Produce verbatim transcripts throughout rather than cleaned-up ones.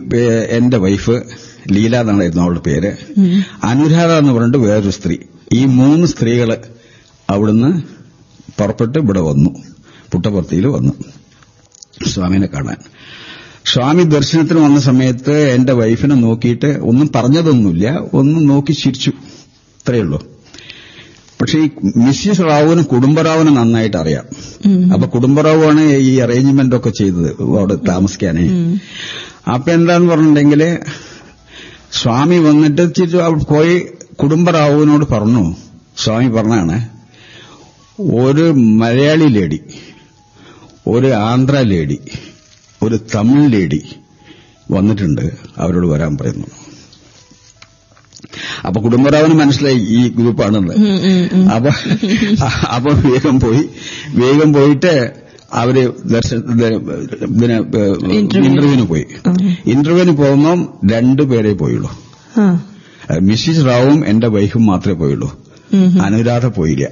എന്റെ വൈഫ് ലീല എന്നായിരുന്നു അവളുടെ പേര്. അനുരാധ എന്ന് പറഞ്ഞിട്ട് വേറൊരു സ്ത്രീ. ഈ മൂന്ന് സ്ത്രീകള് അവിടുന്ന് പുറപ്പെട്ട് ഇവിടെ വന്നു, പുട്ടപർത്തിയിൽ വന്നു സ്വാമിനെ കാണാൻ. സ്വാമി ദർശനത്തിന് വന്ന സമയത്ത് എന്റെ വൈഫിനെ നോക്കിയിട്ട് ഒന്നും പറഞ്ഞതൊന്നുമില്ല, ഒന്നും നോക്കി ചിരിച്ചു, ഇത്രയുള്ളൂ. പക്ഷെ ഈ മിസ്സിസ് റാവുവിന് കുടുംബറാവുവിനെ നന്നായിട്ട് അറിയാം. അപ്പൊ കുടുംബറാവുവാണ് ഈ അറേഞ്ച്മെന്റ് ഒക്കെ ചെയ്തത് അവിടെ താമസിക്കാനേ. അപ്പൊ എന്താന്ന് പറഞ്ഞിട്ടുണ്ടെങ്കിൽ സ്വാമി വന്നിട്ട് ചിരിച്ചു പോയി കുടുംബറാവുവിനോട് പറഞ്ഞു. സ്വാമി പറഞ്ഞാണ്, ഒരു മലയാളി ലേഡി, ഒരു ആന്ധ്ര ലേഡി, ഒരു തമിഴ് ലേഡി വന്നിട്ടുണ്ട്, അവരോട് വരാൻ പറയുന്നു. അപ്പൊ കുടുംബറാവിന് മനസ്സിലായി ഈ ഗ്രൂപ്പാണെന്ന്. അപ്പൊ അപ്പൊ വേഗം പോയി വേഗം പോയിട്ട് അവര് ദർശന ഇന്റർവ്യൂവിന് പോയി. ഇന്റർവ്യൂവിന് പോകുമ്പോൾ രണ്ടുപേരെ പോയുള്ളൂ. മിസ്സിസ് റാവുവും എന്റെ വൈഫും മാത്രമേ പോയുള്ളൂ. അനുരാധ പോയില്ല.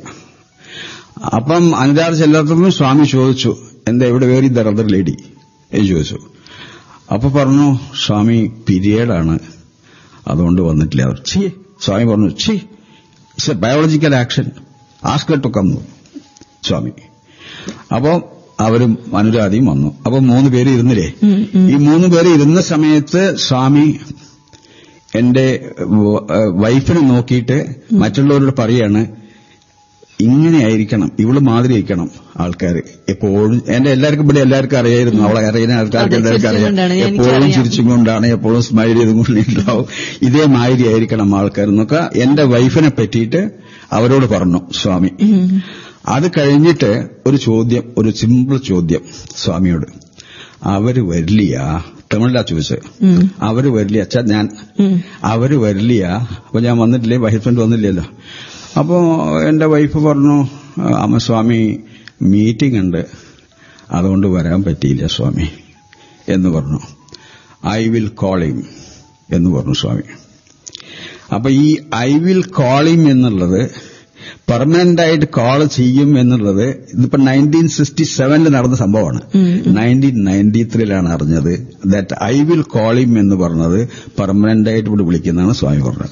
അപ്പം അനുരാധ ചെല്ലാത്തതും സ്വാമി ചോദിച്ചു, എന്താ എവിടെ വേറി ദ അതർ ലേഡി എന്ന് ചോദിച്ചു. അപ്പൊ പറഞ്ഞു, സ്വാമി പീരിയഡാണ്, അതുകൊണ്ട് വന്നിട്ടില്ല. ഛീ, സ്വാമി പറഞ്ഞു, ഛീ, it's A biological action, ask to come സ്വാമി. അപ്പൊ അവരും അനുരാധയും വന്നു. അപ്പൊ മൂന്ന് പേര് ഇരുന്നില്ലേ. ഈ മൂന്ന് പേര് ഇരുന്ന സമയത്ത് സ്വാമി എന്റെ വൈഫിനെ നോക്കിയിട്ട് മറ്റുള്ളവരോട് പറയാണ്, ഇങ്ങനെയായിരിക്കണം, ഇവള് മാതിരി ആയിരിക്കണം ആൾക്കാർ എപ്പോഴും. എന്റെ എല്ലാവർക്കും ഇവിടെ എല്ലാവർക്കും അറിയായിരുന്നു, അവളെ അറിയുന്ന ആൾക്കാർക്ക് എല്ലാവർക്കും അറിയാം. എപ്പോഴും ചിരിച്ചും കൊണ്ടാണ്, എപ്പോഴും സ്മൈൽ ചെയ്തുകൊണ്ടുണ്ടാവും, ഇതേ മാതിരി ആയിരിക്കണം ആൾക്കാർ എന്നൊക്കെ എന്റെ വൈഫിനെ പറ്റിയിട്ട് അവരോട് പറഞ്ഞു സ്വാമി. അത് കഴിഞ്ഞിട്ട് ഒരു ചോദ്യം, ഒരു സിമ്പിൾ ചോദ്യം സ്വാമിയോട്, അവര് വരില്ല, തമിഴിലാ ചോദിച്ചത്, അവര് വരില്ല അച്ഛാ, ഞാൻ അവര് വരില്ല. അപ്പൊ ഞാൻ വന്നിട്ടില്ലേ, ഹസ്ബൻഡ് വന്നില്ലല്ലോ. അപ്പോ എന്റെ വൈഫ് പറഞ്ഞു, അമ്മ സ്വാമി മീറ്റിംഗ് ഉണ്ട്, അതുകൊണ്ട് വരാൻ പറ്റിയില്ല സ്വാമി എന്ന് പറഞ്ഞു. ഐ വിൽ കോൾ ഹിം എന്ന് പറഞ്ഞു സ്വാമി. അപ്പൊ ഈ ഐ വിൽ കോൾ ഹിം എന്നുള്ളത് പെർമനന്റ് ആയിട്ട് കോൾ ചെയ്യും എന്നുള്ളത് ഇതിപ്പോ നയൻറ്റീൻ സിക്സ്റ്റി സെവനിൽ നടന്ന സംഭവമാണ്. നയൻറ്റീൻ നയൻറ്റി ത്രീയിലാണ് അറിഞ്ഞത് that I will call him എന്ന് പറഞ്ഞത് പെർമനന്റ് ആയിട്ട് ഇവിടെ വിളിക്കുന്നതാണ് സ്വാമി പറഞ്ഞത്.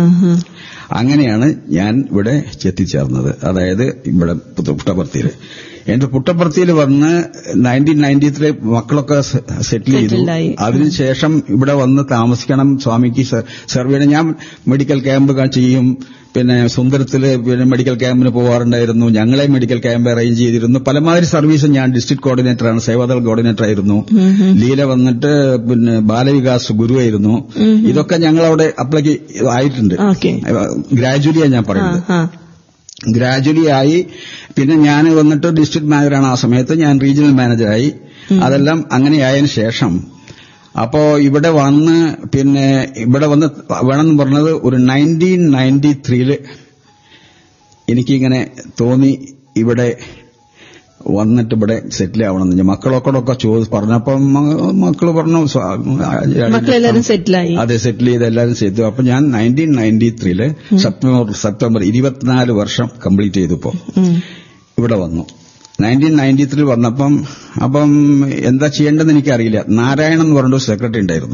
അങ്ങനെയാണ് ഞാൻ ഇവിടെ എത്തിച്ചേർന്നത്. അതായത് ഇവിടെ പുട്ടപർത്തിയിൽ. എന്റെ പുട്ടപർത്തിയിൽ വന്ന് നയൻറ്റീൻ നയൻറ്റി ത്രീ മക്കളൊക്കെ സെറ്റിൽ ചെയ്തു. അതിനുശേഷം ഇവിടെ വന്ന് താമസിക്കണം, സ്വാമിക്ക് സെർവ് ചെയ്യണം. ഞാൻ മെഡിക്കൽ ക്യാമ്പ് ചെയ്യും, പിന്നെ സുന്ദരത്തില് പിന്നെ മെഡിക്കൽ ക്യാമ്പിന് പോകാറുണ്ടായിരുന്നു. ഞങ്ങളെ മെഡിക്കൽ ക്യാമ്പ് അറേഞ്ച് ചെയ്തിരുന്നു. പലമാതിരി സർവീസ്. ഞാൻ ഡിസ്ട്രിക്ട് കോർഡിനേറ്ററാണ്, സേവാദൾ കോർഡിനേറ്റർ ആയിരുന്നു. ലീല വന്നിട്ട് പിന്നെ ബാലവികാസ് ഗുരുവായിരുന്നു. ഇതൊക്കെ ഞങ്ങളവിടെ അപ്ലൈ ആയിട്ടുണ്ട്. ഗ്രാജുവലിയാണ് ഞാൻ പറയുന്നത്. ഗ്രാജുവലി ആയി. പിന്നെ ഞാൻ വന്നിട്ട് ഡിസ്ട്രിക്ട് മാനേജറാണ്. ആ സമയത്ത് ഞാൻ റീജിയണൽ മാനേജറായി. അതെല്ലാം അങ്ങനെയായതിനു ശേഷം അപ്പോ ഇവിടെ വന്ന് പിന്നെ ഇവിടെ വന്ന് വേണമെന്ന് പറഞ്ഞത് ഒരു നയൻറ്റീൻ നയൻറ്റി ത്രീയില് എനിക്കിങ്ങനെ തോന്നി, ഇവിടെ വന്നിട്ട് ഇവിടെ സെറ്റിൽ ആവണമെന്ന്. മക്കളൊക്കെ ചോദിച്ചു പറഞ്ഞപ്പം മക്കള് പറഞ്ഞു സെറ്റിലായി. അതെ, സെറ്റിൽ ചെയ്ത് എല്ലാവരും ചെയ്തു. അപ്പൊ ഞാൻ നയൻറ്റീൻ നയൻറ്റി ത്രീയില് സെപ്റ്റംബർ സെപ്റ്റംബർ ഇരുപത്തിനാല് വർഷം കംപ്ലീറ്റ് ചെയ്തപ്പോ ഇവിടെ വന്നു. നയൻറ്റീൻ നയൻറ്റി ത്രീ വന്നപ്പം അപ്പം എന്താ ചെയ്യേണ്ടതെന്ന് എനിക്കറിയില്ല. നാരായണൻ എന്ന് പറഞ്ഞൊരു സെക്രട്ടറി ഉണ്ടായിരുന്നു.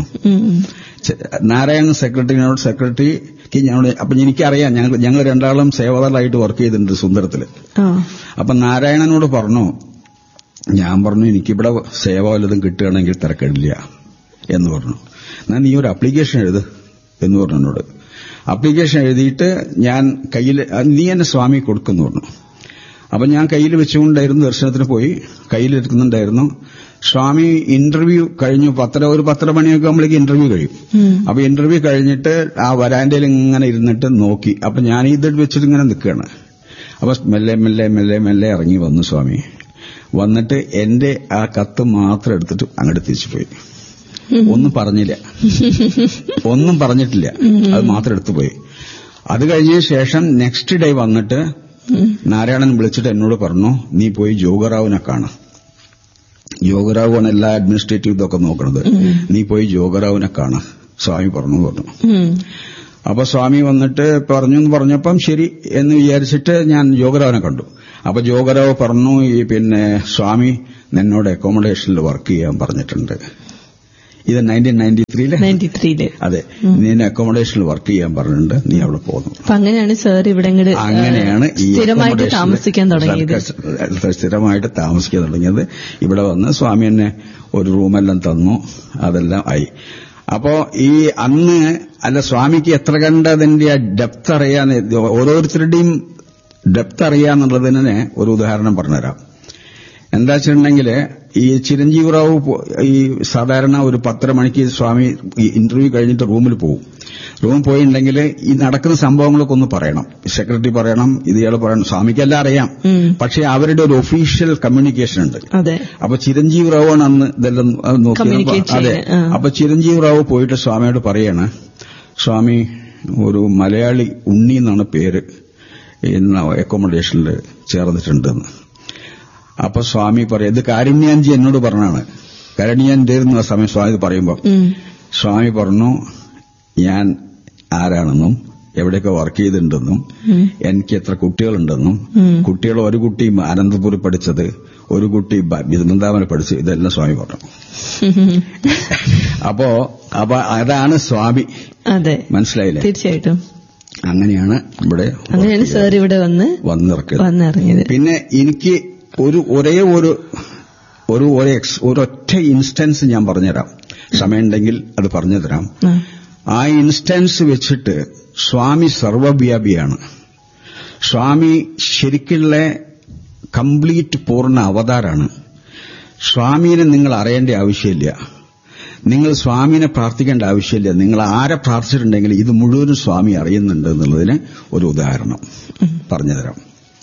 നാരായണൻ സെക്രട്ടറിനോട് സെക്രട്ടറിക്ക് ഞങ്ങളോട് അപ്പൊ എനിക്കറിയാം, ഞങ്ങൾ ഞങ്ങൾ രണ്ടാളും സേവാദളായിട്ട് വർക്ക് ചെയ്തിട്ടുണ്ട് സുന്ദരത്തില്. അപ്പൊ നാരായണനോട് പറഞ്ഞു, ഞാൻ പറഞ്ഞു എനിക്കിവിടെ സേവ വല്ലതും കിട്ടുകയാണെങ്കിൽ തിരക്കിടില്ല എന്ന് പറഞ്ഞു. എന്നാൽ നീ ഒരു അപ്ലിക്കേഷൻ എഴുത് എന്ന് പറഞ്ഞു എന്നോട്. അപ്ലിക്കേഷൻ എഴുതിയിട്ട് ഞാൻ കയ്യിൽ നീ എന്നെ സ്വാമി കൊടുക്കുന്നു പറഞ്ഞു. അപ്പൊ ഞാൻ കയ്യിൽ വെച്ചുകൊണ്ടായിരുന്നു ദർശനത്തിന് പോയി, കയ്യിലെടുക്കുന്നുണ്ടായിരുന്നു. സ്വാമി ഇന്റർവ്യൂ കഴിഞ്ഞു. പത്തര ഒരു പത്തര മണിയൊക്കെ ആകുമ്പോഴേക്ക് ഇന്റർവ്യൂ കഴിയും. അപ്പൊ ഇന്റർവ്യൂ കഴിഞ്ഞിട്ട് ആ വരാന്തയിൽ ഇങ്ങനെ ഇരുന്നിട്ട് നോക്കി. അപ്പൊ ഞാൻ ഇത് വെച്ചിട്ട് ഇങ്ങനെ നിൽക്കുകയാണ്. അപ്പൊ മെല്ലെ മെല്ലെ മെല്ലെ മെല്ലെ ഇറങ്ങി വന്നു സ്വാമി. വന്നിട്ട് എന്റെ ആ കത്ത് മാത്രം എടുത്തിട്ട് അങ്ങോട്ട് തിരിച്ചു പോയി. ഒന്നും പറഞ്ഞില്ല, ഒന്നും പറഞ്ഞിട്ടില്ല, അത് മാത്രം എടുത്തുപോയി. അത് കഴിഞ്ഞ ശേഷം നെക്സ്റ്റ് ഡേ വന്നിട്ട് നാരായണൻ വിളിച്ചിട്ട് എന്നോട് പറഞ്ഞു, നീ പോയി ജോഗറാവിനെ കാണാം. ജോഗറാവാണ് എല്ലാ അഡ്മിനിസ്ട്രേറ്റീവ് ഇതൊക്കെ നോക്കണത്. നീ പോയി ജോഗറാവിനെ കാണാം സ്വാമി പറഞ്ഞു പറഞ്ഞു. അപ്പൊ സ്വാമി വന്നിട്ട് പറഞ്ഞു എന്ന് പറഞ്ഞപ്പം ശരി എന്ന് വിചാരിച്ചിട്ട് ഞാൻ ജോഗറാവിനെ കണ്ടു. അപ്പൊ ജോഗറാവ് പറഞ്ഞു, ഈ പിന്നെ സ്വാമി നിന്നോട് അക്കോമഡേഷനിൽ വർക്ക് ചെയ്യാൻ പറഞ്ഞിട്ടുണ്ട് ഇത് നയൻറ്റീൻ നയൻറ്റി ത്രീയില് നയൻറ്റി ത്രീയില് അതെ. നീ അക്കോമഡേഷനിൽ വർക്ക് ചെയ്യാൻ പറഞ്ഞിട്ടുണ്ട്, നീ അവിടെ പോകുന്നു. അപ്പൊ അങ്ങനെയാണ് സാർ ഇവിടെ അങ്ങനെയാണ് ഈ സ്ഥിരമായിട്ട് താമസിക്കാൻ തുടങ്ങിയത്. സ്ഥിരമായിട്ട് താമസിക്കാൻ തുടങ്ങിയത്. ഇവിടെ വന്ന് സ്വാമി എന്നെ ഒരു റൂമെല്ലാം തന്നു, അതെല്ലാം ആയി. അപ്പോ ഈ അന്ന് അല്ല സ്വാമിക്ക് എത്ര കണ്ടതിന്റെ ഡെപ്ത് അറിയാൻ, ഓരോരുത്തരുടെയും ഡെപ്ത് അറിയാന്നുള്ളതിനെ ഒരു ഉദാഹരണം പറഞ്ഞുതരാം. എന്താ വെച്ചിട്ടുണ്ടെങ്കിൽ ഈ ചിരഞ്ജീവി റാവു ഈ സാധാരണ ഒരു പത്തര മണിക്ക് സ്വാമി ഈ ഇന്റർവ്യൂ കഴിഞ്ഞിട്ട് റൂമിൽ പോകും. റൂമിൽ പോയിട്ടുണ്ടെങ്കിൽ ഈ നടക്കുന്ന സംഭവങ്ങളൊക്കെ ഒന്ന് പറയണം, സെക്രട്ടറി പറയണം, ഇയാൾ പറയണം. സ്വാമിക്കെല്ലാം അറിയാം, പക്ഷെ അവരുടെ ഒരു ഒഫീഷ്യൽ കമ്മ്യൂണിക്കേഷൻ ഉണ്ട്. അപ്പൊ ചിരഞ്ജീവി റാവുവാണ് അന്ന് ഇതെല്ലാം നോക്കിയത്. അതെ. അപ്പൊ ചിരഞ്ജീവി റാവു പോയിട്ട് സ്വാമിയോട് പറയാണ്, സ്വാമി ഒരു മലയാളി ഉണ്ണി എന്നാണ് പേര് ഇന്ന് അക്കോമഡേഷനിൽ ചേർന്നിട്ടുണ്ടെന്ന്. അപ്പൊ സ്വാമി പറയാം, ഇത് കാരുണ്യാൻജി എന്നോട് പറഞ്ഞാണ്. കാരുണ്യാൻജി ആ സമയം സ്വാമി പറയുമ്പോ സ്വാമി പറഞ്ഞു, ഞാൻ ആരാണെന്നും എവിടെയൊക്കെ വർക്ക് ചെയ്തിട്ടുണ്ടെന്നും എനിക്ക് എത്ര കുട്ടികളുണ്ടെന്നും കുട്ടികൾ ഒരു കുട്ടി അനന്തപുരി പഠിച്ചത്, ഒരു കുട്ടി ബൃന്ദാവനം പഠിച്ചത്, ഇതെല്ലാം സ്വാമി പറഞ്ഞു. അപ്പോ അപ്പൊ അതാണ് സ്വാമി. അതെ, മനസ്സിലായില്ലേ? തീർച്ചയായിട്ടും അങ്ങനെയാണ് ഇവിടെ അങ്ങനെയാണ് സാർ ഇവിടെ വന്ന് വന്നിറക്കിയത്. പിന്നെ എനിക്ക് ഒരു ഒരേ ഒരു ഒരു ഒരൊറ്റ ഇൻസ്റ്റൻസ് ഞാൻ പറഞ്ഞുതരാം, സമയമുണ്ടെങ്കിൽ അത് പറഞ്ഞുതരാം. ആ ഇൻസ്റ്റൻസ് വെച്ചിട്ട് സ്വാമി സർവവ്യാപിയാണ്. സ്വാമി ശരിക്കുള്ള കംപ്ലീറ്റ് പൂർണ്ണ അവതാരാണ്. സ്വാമിനെ നിങ്ങൾ അറിയേണ്ട ആവശ്യമില്ല, നിങ്ങൾ സ്വാമിനെ പ്രാർത്ഥിക്കേണ്ട ആവശ്യമില്ല. നിങ്ങൾ ആരെ പ്രാർത്ഥിച്ചിട്ടുണ്ടെങ്കിൽ ഇത് മുഴുവനും സ്വാമി അറിയുന്നുണ്ട് എന്നുള്ളതിന് ഒരു ഉദാഹരണം പറഞ്ഞുതരാം.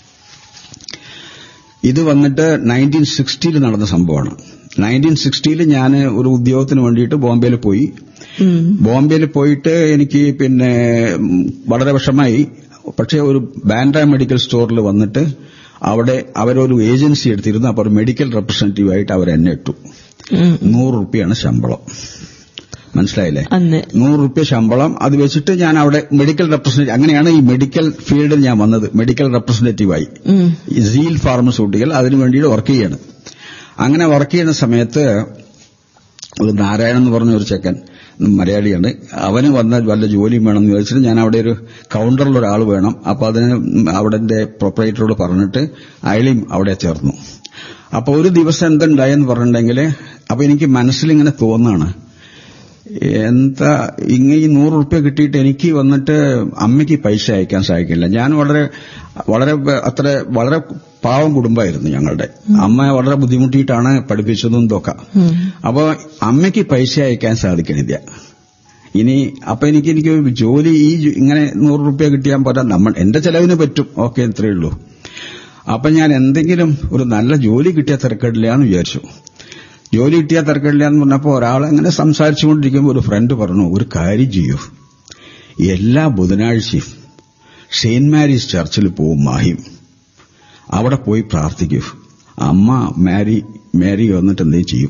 ഇത് വന്നിട്ട് നയൻറ്റീൻ സിക്സ്റ്റിയിൽ നടന്ന സംഭവമാണ്. നയൻറ്റീൻ സിക്സ്റ്റിയിൽ ഞാൻ ഒരു ഉദ്യോഗത്തിന് വേണ്ടിയിട്ട് ബോംബെയിൽ പോയി. ബോംബെയിൽ പോയിട്ട് എനിക്ക് പിന്നെ വളരെ വിഷമായി. പക്ഷേ ഒരു ബാൻഡ്ര മെഡിക്കൽ സ്റ്റോറിൽ വന്നിട്ട് അവിടെ അവരൊരു ഏജൻസി എടുത്തിരുന്നു. അപ്പോൾ ഒരു മെഡിക്കൽ റെപ്രസെന്റേറ്റീവായിട്ട് അവർ എന്നെ ഇട്ടു. നൂറ് റുപ്യാണ് ശമ്പളം. മനസ്സിലായില്ലേ? നൂറ് റുപ്യ ശമ്പളം. അത് വെച്ചിട്ട് ഞാൻ അവിടെ മെഡിക്കൽ റെപ്രസെന്റേറ്റീവ്, അങ്ങനെയാണ് ഈ മെഡിക്കൽ ഫീൽഡിൽ ഞാൻ വന്നത്. മെഡിക്കൽ റെപ്രസെന്റേറ്റീവായി സീൽ ഫാർമസ്യൂട്ടിക്കൽ, അതിനു വേണ്ടിയിട്ട് വർക്ക് ചെയ്യാണ്. അങ്ങനെ വർക്ക് ചെയ്യുന്ന സമയത്ത് ഒരു നാരായണൻ എന്ന് പറഞ്ഞ ഒരു ചെക്കൻ, മലയാളിയാണ്, അവന് വന്നാൽ വല്ല ജോലിയും വേണമെന്ന് ചോദിച്ചിട്ട് ഞാൻ അവിടെ ഒരു കൌണ്ടറിൽ ഒരാൾ വേണം. അപ്പൊ അതിന് അവിടെ പ്രൊപ്പറേറ്ററോട് പറഞ്ഞിട്ട് അയാളെയും അവിടെ ചേർന്നു. അപ്പൊ ഒരു ദിവസം എന്തുണ്ടായെന്ന് പറഞ്ഞിട്ടുണ്ടെങ്കിൽ അപ്പൊ എനിക്ക് മനസ്സിലിങ്ങനെ തോന്നാണ്, എന്താ ഇങ്ങനെ ഈ നൂറ് റുപ്യ കിട്ടിയിട്ട് എനിക്ക് വന്നിട്ട് അമ്മയ്ക്ക് പൈസ അയക്കാൻ സാധിക്കില്ല. ഞാൻ വളരെ വളരെ അത്ര വളരെ പാവം കുടുംബമായിരുന്നു ഞങ്ങളുടെ. അമ്മ വളരെ ബുദ്ധിമുട്ടിയിട്ടാണ് പഠിപ്പിച്ചതും ഇതൊക്കെ. അപ്പൊ അമ്മയ്ക്ക് പൈസ അയക്കാൻ സാധിക്കണില്ല. ഇനി അപ്പൊ എനിക്ക് എനിക്ക് ജോലി ഈ ഇങ്ങനെ നൂറ് റുപ്യ കിട്ടിയാൽ പോരാ, നമ്മൾ എന്റെ ചെലവിന് പറ്റും, ഓക്കെ, ഇത്രയേ ഉള്ളൂ. അപ്പൊ ഞാൻ എന്തെങ്കിലും ഒരു നല്ല ജോലി കിട്ടിയ തിരക്കില്ല എന്ന് വിചാരിച്ചു. ജോലി കിട്ടിയാൽ തിരക്കില്ല എന്ന് പറഞ്ഞപ്പോൾ ഒരാളെങ്ങനെ സംസാരിച്ചുകൊണ്ടിരിക്കുമ്പോൾ ഒരു ഫ്രണ്ട് പറഞ്ഞു, ഒരു കാര്യം ചെയ്യൂ, എല്ലാ ബുധനാഴ്ചയും സെയിന്റ് മാരീസ് ചർച്ചിൽ പോവും മാഹിം, അവിടെ പോയി പ്രാർത്ഥിക്കൂ, അമ്മ മാരി മാരി വന്നിട്ട് എന്തെങ്കിലും ചെയ്യും.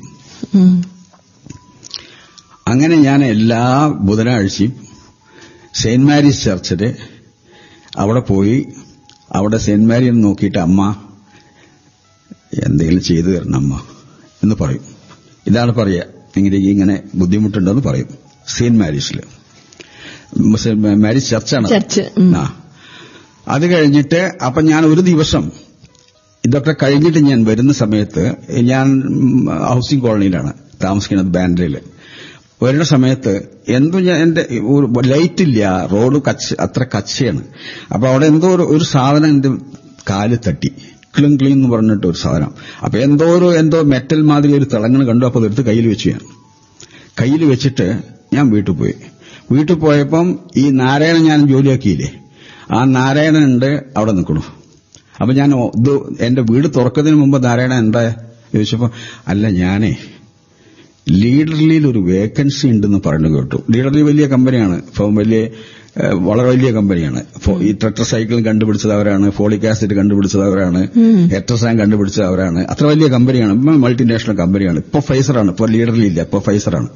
അങ്ങനെ ഞാൻ എല്ലാ ബുധനാഴ്ചയും സെയിന്റ് മാരീസ് ചർച്ചില് അവിടെ പോയി അവിടെ സെയിന്റ് മാരി എന്ന് നോക്കിയിട്ട് അമ്മ എന്തെങ്കിലും ചെയ്തു തരണം അമ്മ എന്ന് പറയും. ഇതാണ് പറയുക, എങ്ങനെ ഇങ്ങനെ ബുദ്ധിമുട്ടുണ്ടെന്ന് പറയും. Saint മാരീസിൽ Maris ചർച്ചാണ്. ആ അത് കഴിഞ്ഞിട്ട് അപ്പൊ ഞാൻ ഒരു ദിവസം ഇതൊക്കെ കഴിഞ്ഞിട്ട് ഞാൻ വരുന്ന സമയത്ത്, ഞാൻ ഹൌസിംഗ് കോളനിയിലാണ് താമസിക്കുന്നത് ബാൻഡ്രയിൽ. വരുന്ന സമയത്ത് എന്തോ ഞാൻ എന്റെ ലൈറ്റില്ല, റോഡ് കച്ച അത്ര കച്ചയാണ്. അപ്പൊ അവിടെ എന്തോ ഒരു സാധനം എന്റെ കാല് തട്ടി, ക്ലിം ക്ലീൻ എന്ന് പറഞ്ഞിട്ട് ഒരു സാധനം. അപ്പൊ എന്തോ ഒരു എന്തോ മെറ്റൽ മാതിരി ഒരു തിളങ്ങണ് കണ്ടു. അപ്പൊ അതെടുത്ത് കയ്യിൽ വെച്ചു. ഞാൻ കയ്യിൽ വെച്ചിട്ട് ഞാൻ വീട്ടിൽ പോയി. വീട്ടിൽ പോയപ്പം ഈ നാരായണൻ ഞാൻ ജോലിയാക്കിയില്ലേ, ആ നാരായണനുണ്ട് അവിടെ നിൽക്കണു. അപ്പൊ ഞാൻ ഇത് എന്റെ വീട് തുറക്കുന്നതിന് മുമ്പ് നാരായണൻ എന്താ ചോദിച്ചപ്പോ, അല്ല ഞാനേ ലീഡർലിയിൽ ഒരു വേക്കൻസി ഉണ്ടെന്ന് പറഞ്ഞു കേട്ടു. ലീഡർലി വലിയ കമ്പനിയാണ്, വലിയ വളരെ വലിയ കമ്പനിയാണ്. ഈ ടെട്രസൈക്കിൾ കണ്ടുപിടിച്ചത് അവരാണ്, ഫോളിക് ആസിഡ് കണ്ടുപിടിച്ചത് അവരാണ്, ഹെട്രസാൻ കണ്ടുപിടിച്ചത് അവരാണ്. അത്ര വലിയ കമ്പനിയാണ്, മൾട്ടിനാഷണൽ കമ്പനിയാണ്. ഇപ്പൊ ഫൈസറാണ്, ഇപ്പൊ ലീഡർലി ഇല്ല, ഇപ്പൊ ഫൈസറാണ്.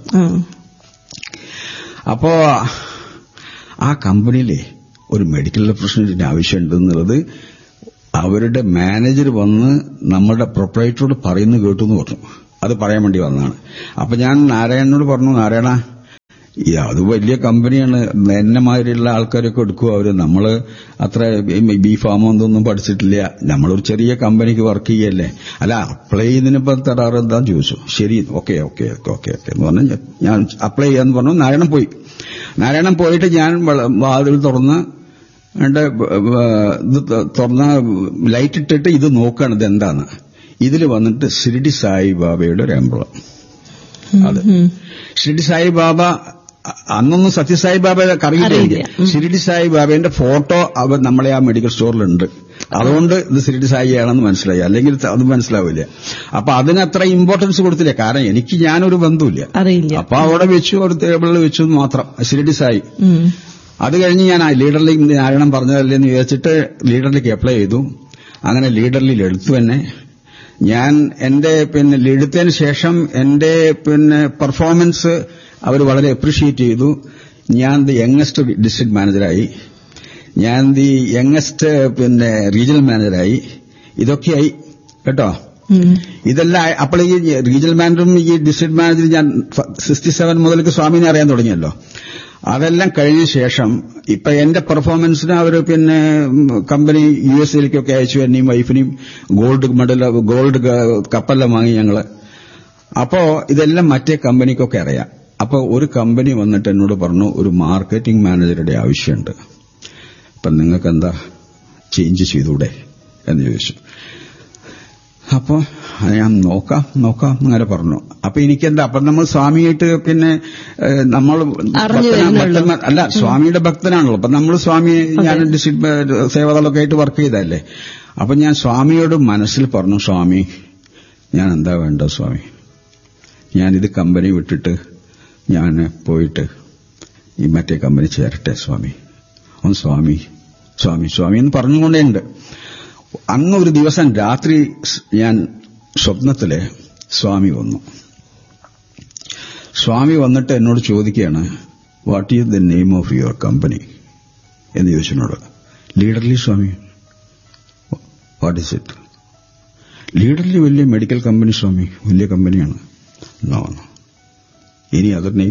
അപ്പോ ആ കമ്പനിയിലെ ഒരു മെഡിക്കൽ റെപ്രസെന്റേറ്റീവിന് ആവശ്യമുണ്ടെന്നുള്ളത് അവരുടെ മാനേജർ വന്ന് നമ്മുടെ പ്രൊപ്പറേറ്ററോട് പറയുന്നു കേട്ടു എന്ന് പറഞ്ഞു. അത് പറയാൻ വേണ്ടി വന്നതാണ്. അപ്പൊ ഞാൻ നാരായണനോട് പറഞ്ഞു, നാരായണ ഈ അത് വലിയ കമ്പനിയാണ്, എന്നെ മാതിരിയുള്ള ആൾക്കാരൊക്കെ എടുക്കും അവര്, നമ്മള് അത്ര ബി ഫാമോ എന്തൊന്നും പഠിച്ചിട്ടില്ല, നമ്മളൊരു ചെറിയ കമ്പനിക്ക് വർക്ക് ചെയ്യല്ലേ, അല്ല അപ്ലൈ ചെയ്യുന്നതിനിപ്പോ തരാറ് എന്താന്ന് ചോദിച്ചു. ശരി, okay okay okay okay okay എന്ന് പറഞ്ഞ് ഞാൻ അപ്ലൈ ചെയ്യാന്ന് പറഞ്ഞു. നാരായണൻ പോയി. നാരായണൻ പോയിട്ട് ഞാൻ വാതിൽ തുറന്ന് എന്റെ ഇത് തുറന്ന ലൈറ്റ് ഇട്ടിട്ട് ഇത് നോക്കുകയാണ്, ഇത് എന്താന്ന്. ഇതിൽ വന്നിട്ട് ഷിർഡി സായിബാബയുടെ ഒരു എംബ്ലം. അത് ഷിർഡി സായിബാബ അന്നൊന്നും സത്യസായിബാബ അറിയില്ല. ഷിർഡി സായിബാബയുടെ ഫോട്ടോ അവർ നമ്മളെ ആ മെഡിക്കൽ സ്റ്റോറിലുണ്ട്. അതുകൊണ്ട് ഇത് ഷിർഡി സായിയാണെന്ന് മനസ്സിലായി, അല്ലെങ്കിൽ അത് മനസ്സിലാവില്ല. അപ്പൊ അതിനത്ര ഇമ്പോർട്ടൻസ് കൊടുത്തില്ല, കാരണം എനിക്ക് ഞാനൊരു ബന്ധുവില്ല. അപ്പൊ അവിടെ വെച്ചു, ഒരു ടേബിളിൽ വെച്ചു മാത്രം ഷിർഡി സായി. അത് കഴിഞ്ഞ് ഞാൻ ആ ലീഡറിലേക്ക് നാരായണൻ പറഞ്ഞതല്ലേന്ന് വിചാരിച്ചിട്ട് ലീഡറിലേക്ക് അപ്ലൈ ചെയ്തു. അങ്ങനെ ലീഡറിൽ എടുത്തു തന്നെ. ഞാൻ എന്റെ പിന്നെ എടുത്തതിന് ശേഷം എന്റെ പിന്നെ പെർഫോമൻസ് അവർ വളരെ അപ്രീഷിയേറ്റ് ചെയ്തു. ഞാൻ ദി യങ്ങസ്റ്റ് ഡിസ്ട്രിക്ട് മാനേജറായി, ഞാൻ ദി യങ്ങസ്റ്റ് പിന്നെ റീജിയണൽ മാനേജറായി, ഇതൊക്കെയായി കേട്ടോ. ഇതെല്ലാം അപ്പോൾ ഈ റീജിയണൽ മാനേജറും ഈ ഡിസ്ട്രിക്ട് മാനേജറും ഞാൻ സിക്സ്റ്റി സെവൻ മുതലേക്ക് സ്വാമിനെ അറിയാൻ തുടങ്ങിയല്ലോ. അതെല്ലാം കഴിഞ്ഞ ശേഷം ഇപ്പൊ എന്റെ പെർഫോമൻസിന് അവർ പിന്നെ കമ്പനി യു എസ് എയിലേക്കൊക്കെ അയച്ചു. എന്നെയും വൈഫിനെയും ഗോൾഡ് മെഡൽ ഗോൾഡ് കപ്പെല്ലാം വാങ്ങി ഞങ്ങള്. അപ്പോ ഇതെല്ലാം മറ്റേ കമ്പനിക്കൊക്കെ അറിയാം. അപ്പൊ ഒരു കമ്പനി വന്നിട്ട് എന്നോട് പറഞ്ഞു, ഒരു മാർക്കറ്റിംഗ് മാനേജറുടെ ആവശ്യമുണ്ട്, അപ്പൊ നിങ്ങൾക്ക് എന്താ ചേഞ്ച് ചെയ്തൂടെ എന്ന് ചോദിച്ചു. അപ്പൊ ഞാൻ നോക്കാം നോക്കാം അങ്ങനെ പറഞ്ഞു. അപ്പൊ എനിക്കെന്താ, അപ്പൊ നമ്മൾ സ്വാമിയായിട്ട് പിന്നെ നമ്മൾ അല്ല സ്വാമിയുടെ ഭക്തനാണല്ലോ. അപ്പൊ നമ്മൾ സ്വാമി ഞാൻ ഡിസ്ട്രിക്ട് സേവാദളൊക്കെ ആയിട്ട് വർക്ക് ചെയ്തല്ലേ. അപ്പൊ ഞാൻ സ്വാമിയോട് മനസ്സിൽ പറഞ്ഞു, സ്വാമി ഞാൻ എന്താ വേണ്ട സ്വാമി, ഞാനിത് കമ്പനി വിട്ടിട്ട് ഞാൻ പോയിട്ട് ഈ മറ്റേ കമ്പനി ചേരട്ടെ സ്വാമി. ഒന്ന് സ്വാമി സ്വാമി സ്വാമി എന്ന് പറഞ്ഞുകൊണ്ടേണ്ട്. അന്ന് ഒരു ദിവസം രാത്രി ഞാൻ സ്വപ്നത്തില് സ്വാമി വന്നു. സ്വാമി വന്നിട്ട് എന്നോട് ചോദിക്കുകയാണ്, what is the name of your company എന്ന് ചോദിച്ചെന്നോട്. ലീഡർലി സ്വാമി. What is it? ലീഡർലി വലിയ മെഡിക്കൽ കമ്പനി സ്വാമി, വലിയ കമ്പനിയാണ്. No no any other name?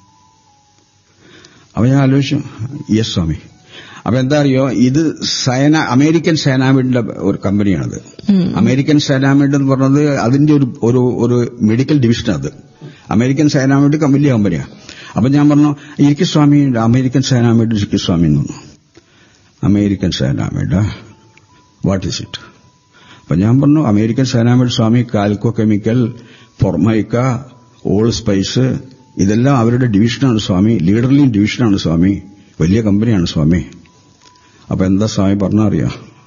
അപ്പൊ ഞാൻ ആലോചിച്ചു, യെസ് സ്വാമി. അപ്പൊ എന്താ അറിയോ, ഇത് സൈന അമേരിക്കൻ സൈനാമിഡിന്റെ ഒരു കമ്പനിയാണത്. അമേരിക്കൻ സൈനാമിഡ് എന്ന് പറഞ്ഞത് അതിന്റെ ഒരു ഒരു ഒരു മെഡിക്കൽ ഡിവിഷൻ. അത് അമേരിക്കൻ സൈനാമിഡ് വലിയ കമ്പനിയാണ്. അപ്പൊ ഞാൻ പറഞ്ഞു, ഇരിക്കും സ്വാമി, അമേരിക്കൻ സൈനാമിഡ് ഇരിക്കും സ്വാമി എന്ന് പറഞ്ഞു. American സൈനാമിഡ്, what is it? അപ്പൊ ഞാൻ പറഞ്ഞു, അമേരിക്കൻ സൈനാമിഡ് സ്വാമി കാൽക്കോ കെമിക്കൽ, ഫൊർമൈക്ക, ഓൾ സ്പൈസ്, ഇതെല്ലാം അവരുടെ ഡിവിഷനാണ് സ്വാമി, ലീഡർലി ഡിവിഷനാണ് സ്വാമി, വലിയ കമ്പനിയാണ് സ്വാമി. അപ്പൊ എന്താ സ്വാമി പറഞ്ഞാ അറിയാ?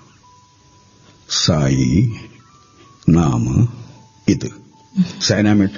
സായി നാമ ഇത് സൈനാമിഡ്,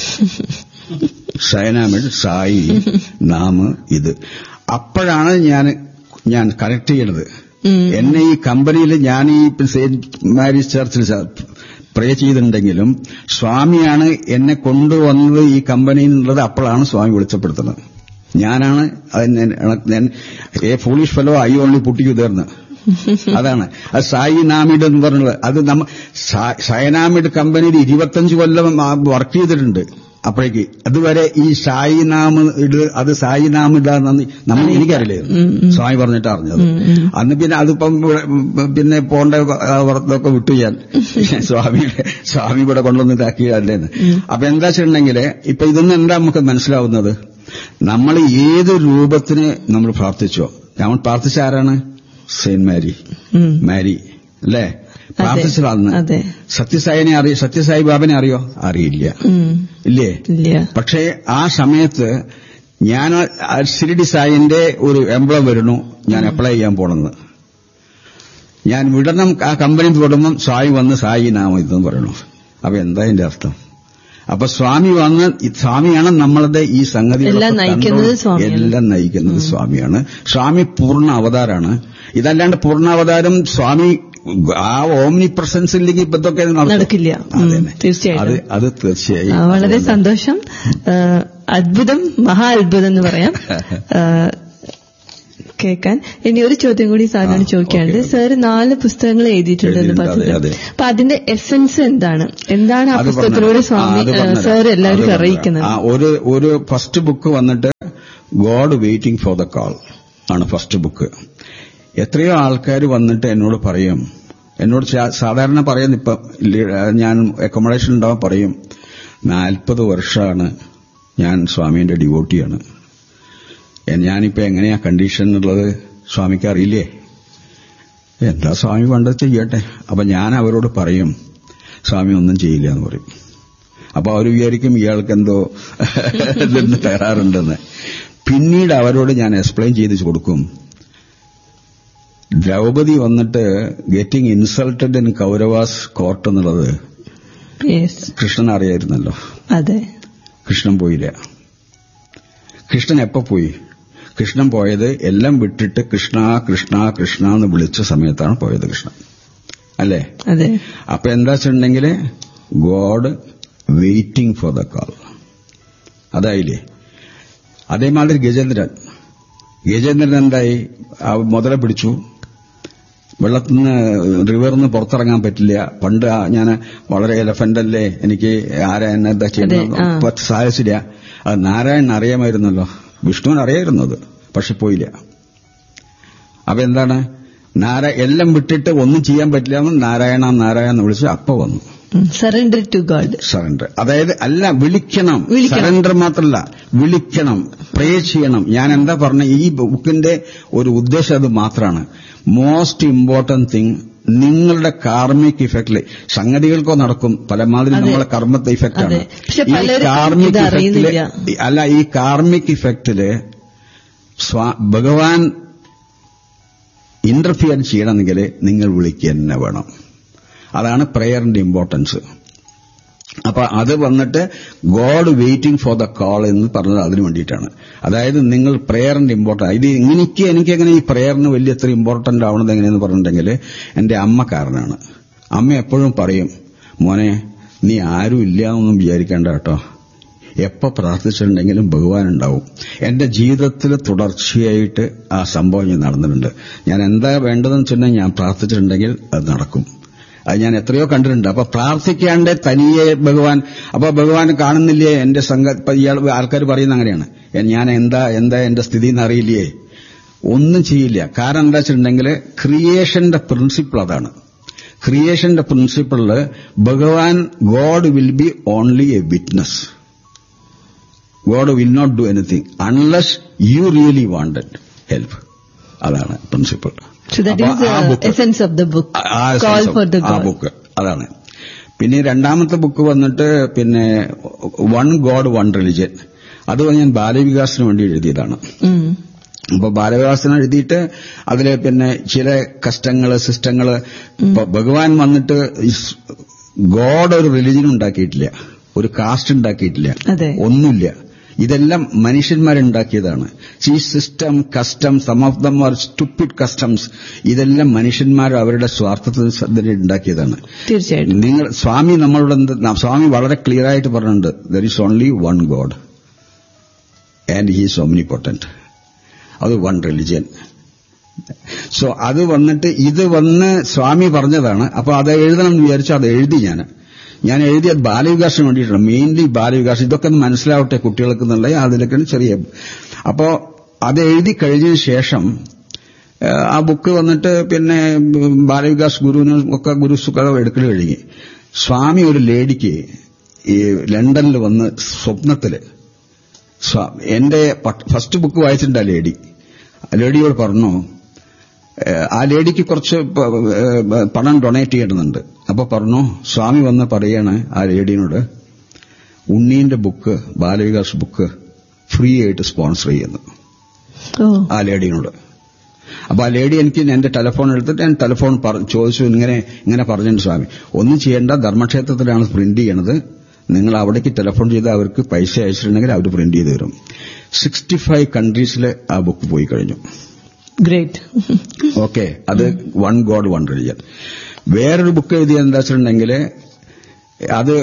സൈനാമിഡ് സായി നാമ ഇത്. അപ്പോഴാണ് ഞാൻ ഞാൻ കണക്ട് ചെയ്യണത്. എന്നെ ഈ കമ്പനിയിൽ ഞാൻ ഈ സെന്റ് മാരീസ് ചർച്ചിൽ പ്രേ ചെയ്തിട്ടുണ്ടെങ്കിലും സ്വാമിയാണ് എന്നെ കൊണ്ടുവന്നത് ഈ കമ്പനിയിൽ നിന്നുള്ളത്. അപ്പോഴാണ് സ്വാമി വെളിച്ചപ്പെടുത്തുന്നത്. ഞാനാണ് A foolish fellow I only puttu U ദേർന്ന്. അതാണ് അത് സായി നാമിഡ് എന്ന് പറഞ്ഞത്. അത് നമ്മ സൈനാമിഡ് കമ്പനിയിൽ ഇരുപത്തഞ്ച് കൊല്ലം വർക്ക് ചെയ്തിട്ടുണ്ട്. അപ്പോഴേക്ക് അതുവരെ ഈ സായി നാമ ഇട് അത് സായി നാമിടാന്ന് നമ്മൾ എനിക്കറിയില്ലായിരുന്നു. സ്വാമി പറഞ്ഞിട്ട് അറിഞ്ഞത്. അന്ന് പിന്നെ അതിപ്പം പിന്നെ പോണ്ട വർക്കൊക്കെ വിട്ടു ഞാൻ സ്വാമിയുടെ സ്വാമി ഇവിടെ കൊണ്ടുവന്നിട്ടാക്കിയല്ലേന്ന്. അപ്പൊ എന്താ വെച്ചിട്ടുണ്ടെങ്കിൽ ഇപ്പൊ ഇതൊന്നും എന്താ നമുക്ക് മനസ്സിലാവുന്നത്, നമ്മൾ ഏത് രൂപത്തിന് നമ്മൾ പ്രാർത്ഥിച്ചോ, നമ്മൾ പ്രാർത്ഥിച്ച ആരാണ്? സെയിന്റ് മാരി മാരി അല്ലേ പ്രാർത്ഥിച്ചതാന്ന്. സത്യസായിനെ അറിയോ? സത്യസായി ബാബനെ അറിയോ? അറിയില്ല, ഇല്ലേ? പക്ഷേ ആ സമയത്ത് ഞാൻ ഷിർഡി സായിന്റെ ഒരു എംബ്ലം വരുന്നു, ഞാൻ അപ്ലൈ ചെയ്യാൻ പോണെന്ന്. ഞാൻ വിടണം, ആ കമ്പനി തുടങ്ങും സായി വന്ന് സായി നാമം ഇതെന്ന് പറയണു. അപ്പൊ എന്താ എന്റെ അർത്ഥം? അപ്പൊ സ്വാമി വന്ന്, സ്വാമിയാണ് നമ്മളത് ഈ സംഗതി എല്ലാം നയിക്കുന്നത് സ്വാമിയാണ്. സ്വാമി പൂർണ്ണ അവതാരാണ്. ഇതല്ലാണ്ട് പൂർണ്ണ അവതാരം സ്വാമി ആ ഓംനി പ്രസൻസ് ഇല്ലെങ്കിൽ ഇപ്പൊ ഇതൊക്കെ നടക്കില്ല. തീർച്ചയായിട്ടും അത് തീർച്ചയായും വളരെ സന്തോഷം. അത്ഭുതം, മഹാ അത്ഭുതം എന്ന് പറയാം. കേൾക്കാൻ. ഇനി ഒരു ചോദ്യം കൂടി സാറിനോട് ചോദിക്കാനുണ്ട്. സാർ നാല് പുസ്തകങ്ങൾ എഴുതിയിട്ടുണ്ടെന്ന് പറഞ്ഞത്. അപ്പൊ അതിന്റെ എസൻസ് എന്താണ് എന്താണ് ആ പുസ്തകത്തിലൂടെ സ്വാമി സാർ എല്ലാവരും അറിയിക്കുന്നത്? ഒരു ഒരു ഫസ്റ്റ് ബുക്ക് വന്നിട്ട് God waiting for the call ആണ് ഫസ്റ്റ് ബുക്ക്. എത്രയോ ആൾക്കാർ വന്നിട്ട് എന്നോട് പറയും, എന്നോട് സാധാരണ പറയുന്ന ഇപ്പം ഞാൻ അക്കോമഡേഷൻ ഉണ്ടാവാൻ പറയും, നാൽപ്പത് വർഷമാണ് ഞാൻ സ്വാമീന്റെ ഡിവോട്ടിയാണ്, ഞാനിപ്പോ എങ്ങനെയാ കണ്ടീഷൻ എന്നുള്ളത് സ്വാമിക്ക് അറിയില്ലേ? എന്താ സ്വാമി പണ്ടത് ചെയ്യട്ടെ. അപ്പൊ ഞാൻ അവരോട് പറയും സ്വാമി ഒന്നും ചെയ്യില്ല എന്ന് പറയും. അപ്പൊ അവർ വിചാരിക്കും ഇയാൾക്ക് എന്തോ നിന്ന് തരാറുണ്ടെന്ന്. പിന്നീട് അവരോട് ഞാൻ എക്സ്പ്ലെയിൻ ചെയ്ത് കൊടുക്കും. ദ്രൗപദി വന്നിട്ട് getting insulted in Kauravas court എന്നുള്ളത് കൃഷ്ണൻ അറിയായിരുന്നല്ലോ. അതെ, കൃഷ്ണൻ പോയില്ല. കൃഷ്ണൻ എപ്പോ പോയി? കൃഷ്ണൻ പോയത് എല്ലാം വിട്ടിട്ട് കൃഷ്ണ കൃഷ്ണ കൃഷ്ണ എന്ന് വിളിച്ച സമയത്താണ് പോയത് കൃഷ്ണൻ, അല്ലേ? അതെ. അപ്പൊ എന്താ വെച്ചിട്ടുണ്ടെങ്കിൽ God waiting for the call, അതായില്ലേ? അതേമാതിരി ഗജേന്ദ്രൻ ഗജേന്ദ്രൻ എന്തായി? മുതല പിടിച്ചു, വെള്ളത്തിൽ നിന്ന് റിവറിൽ നിന്ന് പുറത്തിറങ്ങാൻ പറ്റില്ല. പണ്ട് ഞാൻ വളരെ എലഫന്റല്ലേ, എനിക്ക് ആരാ എന്നെ എന്താ ചെയ്യുന്നത് സാധിച്ചില്ല. അത് നാരായണൻ അറിയാമായിരുന്നല്ലോ, വിഷ്ണുവിന് അറിയായിരുന്നത്, പക്ഷെ പോയില്ല. അപ്പൊ എന്താണ്? നാരായ എല്ലാം വിട്ടിട്ട് ഒന്നും ചെയ്യാൻ പറ്റില്ല എന്ന് നാരായണ നാരായണ എന്ന് വിളിച്ച് അപ്പ വന്നു. Surrender to God. സറണ്ടർ അതായത് അല്ല, വിളിക്കണം. സറണ്ടർ മാത്രമല്ല, വിളിക്കണം, പ്രേ ചെയ്യണം. ഞാൻ എന്താ പറഞ്ഞ, ഈ ബുക്കിന്റെ ഒരു ഉദ്ദേശം അത് മാത്രമാണ്. മോസ്റ്റ് ഇമ്പോർട്ടന്റ് തിങ്, നിങ്ങളുടെ കാർമിക് ഇഫക്റ്റില് സംഗതികൾക്കോ നടക്കും പലമാതിരി നമ്മളെ കർമ്മത്തെ ഇഫക്റ്റാണ്. ഈ കാർമിക് ഇഫക്റ്റില് അല്ല ഈ കാർമിക് ഇഫക്റ്റില് ഭഗവാൻ ഇന്റർഫിയർ ചെയ്യണമെങ്കിൽ നിങ്ങൾ വിളിക്കുക തന്നെ വേണം. അതാണ് പ്രേയറിന്റെ ഇമ്പോർട്ടൻസ്. അപ്പൊ അത് വന്നിട്ട് God waiting for the call എന്ന് പറഞ്ഞത് അതിനു വേണ്ടിയിട്ടാണ്. അതായത് നിങ്ങൾ പ്രേയറിന്റെ ഇമ്പോർട്ടൻസ് ഇത് എനിക്ക് എനിക്കെങ്ങനെ ഈ പ്രേയറിന് വലിയ എത്ര ഇമ്പോർട്ടന്റ് ആവണത് എങ്ങനെയെന്ന് പറഞ്ഞിട്ടുണ്ടെങ്കിൽ എന്റെ അമ്മ കാരണമാണ്. അമ്മ എപ്പോഴും പറയും, മോനെ നീ ആരും ഇല്ല എന്നൊന്നും വിചാരിക്കേണ്ട കേട്ടോ, എപ്പോ പ്രാർത്ഥിച്ചിട്ടുണ്ടെങ്കിലും ഭഗവാൻ ഉണ്ടാവും. എന്റെ ജീവിതത്തിൽ തുടർച്ചയായിട്ട് ആ സംഭവം ഞാൻ നടന്നിട്ടുണ്ട്. ഞാൻ എന്താ വേണ്ടതെന്ന് വെച്ചിട്ടുണ്ടെങ്കിൽ ഞാൻ പ്രാർത്ഥിച്ചിട്ടുണ്ടെങ്കിൽ അത് നടക്കും. അത് ഞാൻ എത്രയോ കണ്ടിട്ടുണ്ട്. അപ്പൊ പ്രാർത്ഥിക്കാണ്ട് തനിയെ ഭഗവാൻ, അപ്പൊ ഭഗവാൻ കാണുന്നില്ലേ എന്റെ സംഘ ഇയാൾ ആൾക്കാർ പറയുന്ന അങ്ങനെയാണ്, ഞാൻ എന്താ എന്താ എന്റെ സ്ഥിതി എന്നറിയില്ലേ? ഒന്നും ചെയ്യില്ല. കാരണം എന്താ വെച്ചിട്ടുണ്ടെങ്കിൽ ക്രിയേഷന്റെ പ്രിൻസിപ്പിൾ അതാണ്. ക്രിയേഷന്റെ പ്രിൻസിപ്പിളില് ഭഗവാൻ God will be only A witness. God will not do anything unless you really wanted help. അതാണ് principle. So that is the essence of the book. Call for the God. ആ ബുക്ക് അതാണ്. പിന്നെ രണ്ടാമത്തെ book വന്നിട്ട് പിന്നെ one God one religion. അത് ഞാൻ ബാലവികാസിന് വേണ്ടി എഴുതിയതാണ്. അപ്പൊ ബാലവികാസിന് എഴുതിയിട്ട് അതില് പിന്നെ ചില കഷ്ടങ്ങള് സിസ്റ്റങ്ങള്, ഭഗവാൻ വന്നിട്ട് ഗോഡ് ഒരു റിലിജൻ ഉണ്ടാക്കിയിട്ടില്ല, ഒരു കാസ്റ്റ് ഉണ്ടാക്കിയിട്ടില്ല, ഒന്നുമില്ല. ഇതെല്ലാം മനുഷ്യന്മാരുണ്ടാക്കിയതാണ്. ഈ system, custom, some of them are stupid customs, ഇതെല്ലാം മനുഷ്യന്മാർ അവരുടെ സ്വാർത്ഥത്തിന് ഉണ്ടാക്കിയതാണ്. തീർച്ചയായിട്ടും നിങ്ങൾ സ്വാമി നമ്മളോട് സ്വാമി വളരെ ക്ലിയർ ആയിട്ട് പറഞ്ഞിട്ടുണ്ട്, there is only one God and he is ഓംനിപോട്ടന്റ്. അത് വൺ റിലിജിയൻ. സോ അത് വന്നിട്ട് ഇത് വന്ന് സ്വാമി പറഞ്ഞതാണ്. അപ്പൊ അത് എഴുതണം എന്ന് വിചാരിച്ചു അത് എഴുതി. ഞാൻ ഞാൻ എഴുതിയത് ബാലവികാസിന് വേണ്ടിയിട്ടാണ്, മെയിൻലി ബാലവികാസം. ഇതൊക്കെ ഒന്ന് മനസ്സിലാവട്ടെ കുട്ടികൾക്ക് എന്നുള്ള അതിലൊക്കെയാണ് ചെറിയ. അപ്പോ അത് എഴുതി കഴിഞ്ഞതിന് ശേഷം ആ ബുക്ക് വന്നിട്ട് പിന്നെ ബാലവികാസ് ഗുരുവിന് ഒക്കെ ഗുരു സുഖം എടുക്കൽ കഴിഞ്ഞ് സ്വാമി ഒരു ലേഡിക്ക് ഈ ലണ്ടനിൽ വന്ന് സ്വപ്നത്തില് എന്റെ ഫസ്റ്റ് ബുക്ക് വായിച്ചിട്ടുണ്ട് ആ ലേഡി. ആ ലേഡിയോട് പറഞ്ഞു, ആ ലേഡിക്ക് കുറച്ച് പണം ഡൊണേറ്റ് ചെയ്യണമെന്നുണ്ട്. അപ്പൊ പറഞ്ഞു, സ്വാമി വന്ന് പറയാണ് ആ ലേഡിനോട്, ഉണ്ണീന്റെ ബുക്ക് ബാലവികാസ് ബുക്ക് ഫ്രീ ആയിട്ട് സ്പോൺസർ ചെയ്യുന്നു ആ ലേഡിനോട്. അപ്പൊ ആ ലേഡി എനിക്ക് എന്റെ ടെലിഫോൺ എടുത്തിട്ട് ഞാൻ ടെലിഫോൺ ചോദിച്ചു, ഇങ്ങനെ ഇങ്ങനെ പറഞ്ഞിട്ടുണ്ട് സ്വാമി. ഒന്നും ചെയ്യേണ്ട, ധർമ്മക്ഷേത്രത്തിലാണ് പ്രിന്റ് ചെയ്യണത്, നിങ്ങൾ അവിടേക്ക് ടെലിഫോൺ ചെയ്ത് അവർക്ക് പൈസ അയച്ചിട്ടുണ്ടെങ്കിൽ അവർ പ്രിന്റ് ചെയ്ത് തരും. സിക്സ്റ്റി ഫൈവ് കൺട്രീസിൽ ആ ബുക്ക് പോയി കഴിഞ്ഞു. ഗ്രേറ്റ്. ഓക്കെ, അത് വൺ ഗോഡ് വൺ റിലിജൻ. വേറൊരു ബുക്ക് എഴുതിയത് എന്താ വെച്ചിട്ടുണ്ടെങ്കിൽ അത്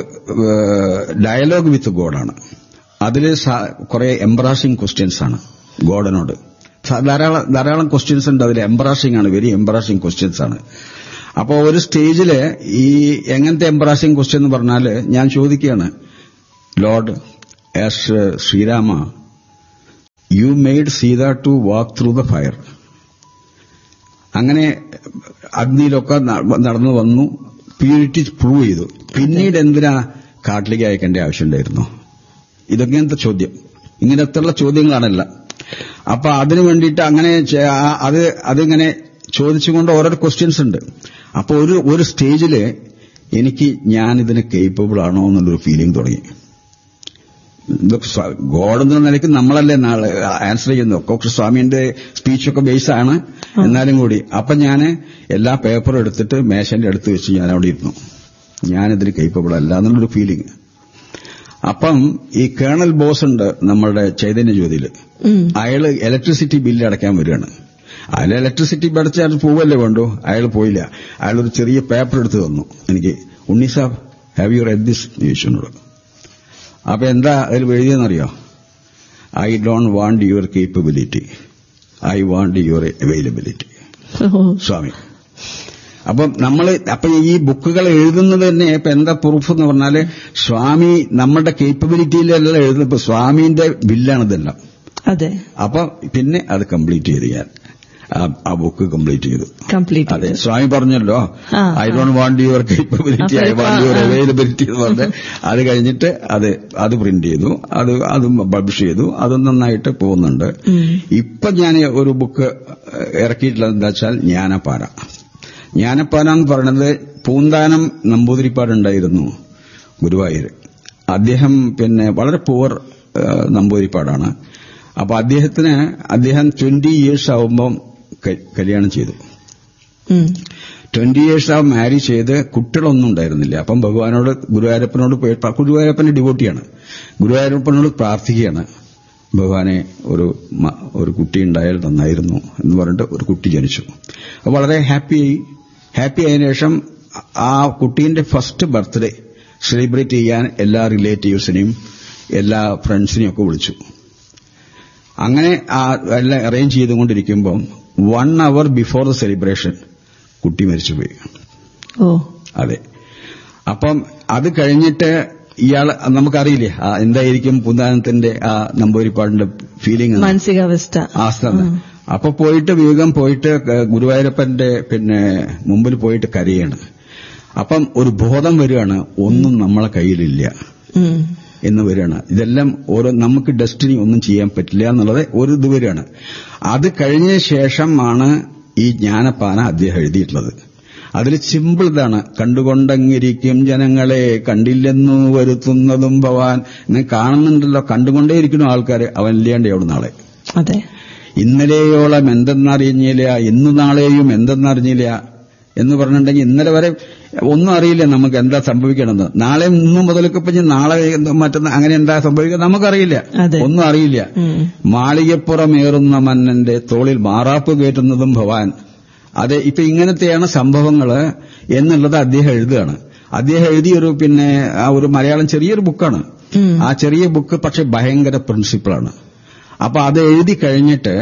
ഡയലോഗ് വിത്ത് ഗോഡാണ്. അതിൽ കുറെ എംബ്രാസിംഗ് ക്വസ്റ്റ്യൻസ് ആണ് ഗോഡിനോട്. ധാരാളം ധാരാളം ക്വസ്റ്റ്യൻസ് ഉണ്ട്. അതിൽ എംബറാസിംഗ് ആണ്, വെരി എംബറാസിംഗ് ക്വസ്റ്റ്യൻസ് ആണ്. അപ്പോൾ ഒരു സ്റ്റേജില് ഈ എങ്ങനത്തെ എംബറാസിംഗ് ക്വസ്റ്റ്യൻ എന്ന് പറഞ്ഞാല് ഞാൻ ചോദിക്കുകയാണ്, Lord, as Sreerama, you made Sita to walk through the fire. അങ്ങനെ അഗ്നിയിലൊക്കെ നടന്നു വന്നു, പ്യൂരിറ്റി പ്രൂവ് ചെയ്തു. പിന്നീട് എന്തിനാ കാട്ടിലേക്ക് അയക്കേണ്ട ആവശ്യമുണ്ടായിരുന്നു? ഇതൊക്കെയാണത്തെ ചോദ്യം. ഇങ്ങനത്തുള്ള ചോദ്യങ്ങളാണല്ല. അപ്പൊ അതിനു വേണ്ടിയിട്ട് അങ്ങനെ അത് അതിങ്ങനെ ചോദിച്ചുകൊണ്ട് ഓരോ ക്വസ്റ്റ്യൻസ് ഉണ്ട്. അപ്പൊ ഒരു ഒരു സ്റ്റേജില് എനിക്ക് ഞാനിതിന് കേപ്പബിൾ ആണോ എന്നുള്ളൊരു ഫീലിംഗ് തുടങ്ങി. ഗോഡ് എന്ന നിലയ്ക്ക് നമ്മളല്ലേ നാളെ ആൻസർ ചെയ്യുന്നത്. ഒക്കെ സ്വാമിന്റെ സ്പീച്ചൊക്കെ ബേസ് ആണ്. എന്നാലും കൂടി അപ്പൊ ഞാൻ എല്ലാ പേപ്പറും എടുത്തിട്ട് മേശന്റെ അടുത്ത് വെച്ച് ഞാൻ അവിടെ ഇരുന്നു. ഞാനിതിന് കേപ്പബിൾ അല്ല എന്നുള്ളൊരു ഫീലിംഗ്. അപ്പം ഈ കേണൽ ബോസ് ഉണ്ട് നമ്മളുടെ ചൈതന്യ ജ്യോതിയിൽ. അയാള് ഇലക്ട്രിസിറ്റി ബില്ല് അടയ്ക്കാൻ വരികയാണ്. അയാൾ ഇലക്ട്രിസിറ്റി അടച്ച് അത് പോവല്ലേ വേണ്ടു. അയാൾ പോയില്ല. അയാളൊരു ചെറിയ പേപ്പർ എടുത്ത് തന്നു എനിക്ക്. ഉണ്ണി സാബ്, ഹാവ് യു റെഡ് ദിസ് ചോദിച്ചോളൂ. അപ്പൊ എന്താ അതിൽ എഴുതിയെന്നറിയോ? I don't want your capability, I want your availability. സ്വാമി അപ്പം നമ്മൾ അപ്പൊ ഈ ബുക്കുകൾ എഴുതുന്നത് തന്നെ ഇപ്പൊ എന്താ പ്രൂഫ് എന്ന് പറഞ്ഞാല് സ്വാമി നമ്മളുടെ കേപ്പബിലിറ്റിയിലല്ല എഴുതുന്നത്. ഇപ്പൊ സ്വാമിന്റെ ബില്ലാണിതെല്ലാം. അതെ. അപ്പൊ പിന്നെ അത് കംപ്ലീറ്റ് ചെയ്ത് ഞാൻ ആ ബുക്ക് കംപ്ലീറ്റ് ചെയ്തു. കംപ്ലീറ്റ് അതെ, സ്വാമി പറഞ്ഞല്ലോ, I don't want your capability, I want your availability എന്ന് പറഞ്ഞ് അത് കഴിഞ്ഞിട്ട് അത് അത് പ്രിന്റ് ചെയ്തു, അത് അതും പബ്ലിഷ് ചെയ്തു. അത് നന്നായിട്ട് പോകുന്നുണ്ട്. ഇപ്പൊ ഞാൻ ഒരു ബുക്ക് ഇറക്കിയിട്ടുള്ളത് എന്താ വെച്ചാൽ ജ്ഞാനപ്പാന. ജ്ഞാനപ്പാന എന്ന് പറയുന്നത് പൂന്താനം നമ്പൂതിരിപ്പാടുണ്ടായിരുന്നു ഗുരുവായൂർ. അദ്ദേഹം പിന്നെ വളരെ പൂവർ നമ്പൂതിരിപ്പാടാണ്. അപ്പൊ അദ്ദേഹത്തിന് അദ്ദേഹം ട്വന്റി ഇയേഴ്സ് ആവുമ്പം കല്യാണം ചെയ്തു. ട്വന്റി ഇയേഴ്സ് ആവും മാരി ചെയ്ത് കുട്ടികളൊന്നും ഉണ്ടായിരുന്നില്ല. അപ്പം ഭഗവാനോട് ഗുരുവായൂരപ്പനോട് പോയി, ഗുരുവായൂരപ്പന്റെ ഡിവോട്ടിയാണ്, ഗുരുവായൂരപ്പനോട് പ്രാർത്ഥിക്കുകയാണ്, ഭഗവാനെ ഒരു ഒരു കുട്ടി ഉണ്ടായാൽ നന്നായിരുന്നു എന്ന് പറഞ്ഞിട്ട് ഒരു കുട്ടി ജനിച്ചു. അപ്പൊ വളരെ ഹാപ്പിയായി. ഹാപ്പി ആയതിനു ശേഷം ആ കുട്ടീന്റെ ഫസ്റ്റ് ബർത്ത്ഡേ സെലിബ്രേറ്റ് ചെയ്യാൻ എല്ലാ റിലേറ്റീവ്സിനെയും എല്ലാ ഫ്രണ്ട്സിനെയും ഒക്കെ വിളിച്ചു. അങ്ങനെ എല്ലാം arrange ചെയ്തുകൊണ്ടിരിക്കുമ്പം one hour before the celebration കുട്ടി മരിച്ചുപോയി. ഓ അതെ. അപ്പം അത് കഴിഞ്ഞിട്ട് ഇയാൾ നമുക്കറിയില്ലേ എന്തായിരിക്കും പൂന്താനത്തിന്റെ ആ നമ്പൂതിരിപ്പാടിന്റെ ഫീലിംഗ്, മാനസികാവസ്ഥ. അപ്പൊ പോയിട്ട് വേഗം പോയിട്ട് ഗുരുവായൂരപ്പന്റെ പിന്നെ മുമ്പിൽ പോയിട്ട് കരയാണ്. അപ്പം ഒരു ബോധം വരികയാണ്, ഒന്നും നമ്മളെ കയ്യിലില്ല എന്ന് വരികയാണ്. ഇതെല്ലാം ഓരോ നമുക്ക് ഡെസ്റ്റിനി ഒന്നും ചെയ്യാൻ പറ്റില്ല എന്നുള്ളത് ഒരു ഇത് വരികയാണ്. അത് കഴിഞ്ഞ ശേഷമാണ് ഈ ജ്ഞാനപ്പാന അദ്ദേഹം എഴുതിയിട്ടുള്ളത്. അതിൽ സിമ്പിൾ ഇതാണ്, കണ്ടുകൊണ്ടങ്ങിരിക്കും ജനങ്ങളെ കണ്ടില്ലെന്നു വരുത്തുന്നതും ഭവാൻ. ഇങ്ങനെ കാണുന്നുണ്ടല്ലോ, കണ്ടുകൊണ്ടേയിരിക്കുന്നു ആൾക്കാർ, അവൻ ഇല്ലാണ്ട് എവിടെ നാളെ. അതെ. ഇന്നലെയോളം എന്തെന്നറിഞ്ഞില്ല, ഇന്നു നാളെയും എന്തെന്നറിഞ്ഞില്ല എന്ന് പറഞ്ഞിട്ടുണ്ടെങ്കിൽ ഇന്നലെ വരെ ഒന്നും അറിയില്ല നമുക്ക് എന്താ സംഭവിക്കണമെന്ന്. നാളെ ഇന്നു മുതലൊക്കെ ഇപ്പൊ നാളെ മറ്റൊന്ന് അങ്ങനെ എന്താ സംഭവിക്കുക നമുക്കറിയില്ല, ഒന്നും അറിയില്ല. മാളികപ്പുറമേറുന്ന മന്നന്റെ തോളിൽ മാറാപ്പ് കയറ്റുന്നതും ഭവാൻ. അതെ, ഇപ്പൊ ഇങ്ങനത്തെയാണ് സംഭവങ്ങള് എന്നുള്ളത് അദ്ദേഹം എഴുതുകയാണ്. അദ്ദേഹം എഴുതിയൊരു പിന്നെ ആ ഒരു മലയാളം ചെറിയൊരു ബുക്കാണ്. ആ ചെറിയ ബുക്ക് പക്ഷെ ഭയങ്കര പ്രിൻസിപ്പിളാണ്. അപ്പൊ അത് എഴുതി കഴിഞ്ഞിട്ട്